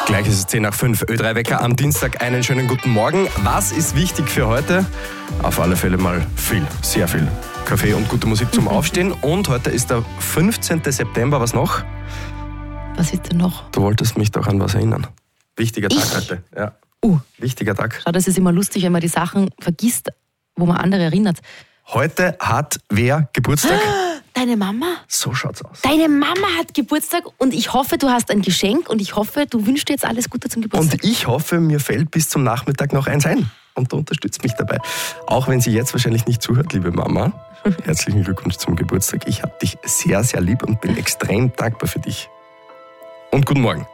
Gleich ist es 10 nach 5. Ö3 Wecker am Dienstag. Einen schönen guten Morgen. Was ist wichtig für heute? Auf alle Fälle mal viel, sehr viel Kaffee und gute Musik zum Aufstehen. Und heute ist der 15. September. Was noch? Was ist denn noch? Du wolltest mich doch an was erinnern. Wichtiger Tag heute. Ja. Wichtiger Tag. Schau, das ist immer lustig, wenn man die Sachen vergisst, wo man andere erinnert. Heute hat wer Geburtstag? Deine Mama? So schaut's aus. Deine Mama hat Geburtstag und ich hoffe, du hast ein Geschenk und ich hoffe, du wünschst dir jetzt alles Gute zum Geburtstag. Und ich hoffe, mir fällt bis zum Nachmittag noch eins ein. Und du unterstützt mich dabei. Auch wenn sie jetzt wahrscheinlich nicht zuhört, liebe Mama. Herzlichen Glückwunsch zum Geburtstag. Ich habe dich sehr, sehr lieb und bin extrem dankbar für dich. Und guten Morgen.